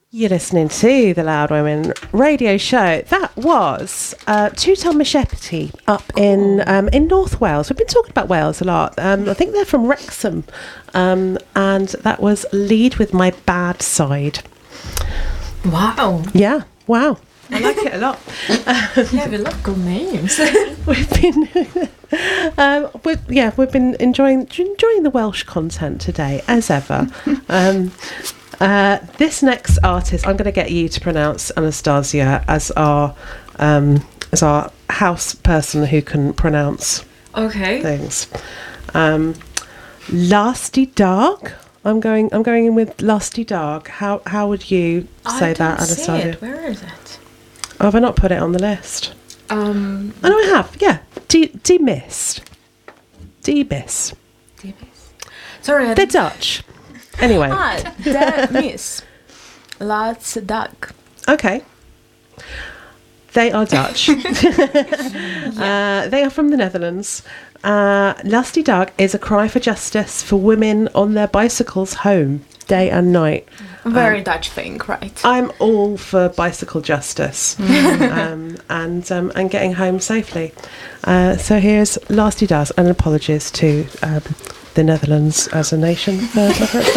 You're listening to the Loud Women radio show. That was Tutel Mashepty up in North Wales. We've been talking about Wales a lot. I think they're from Wrexham. And that was Lead With My Bad Side. Wow. Yeah, wow. I like it a lot. Yeah, we love good names. We've been enjoying the Welsh content today, as ever. This next artist, I'm going to get you to pronounce Anastasia as our house person who can pronounce things. Lasty Dark. I'm going in with Lasty Dark. How would you say that, Anastasia? See it. Where is it? Oh, have I not put it on the list? Oh no, I have. Yeah, Demist. Debis. Sorry, they're Dutch. Anyway. Demist. Laatste dag. Okay. They are Dutch. They are from the Netherlands. Lasty Dag is a cry for justice for women on their bicycles home, day and night. Very Dutch thing, right? I'm all for bicycle justice and getting home safely. So here's Lasty Dag, and apologies to the Netherlands as a nation for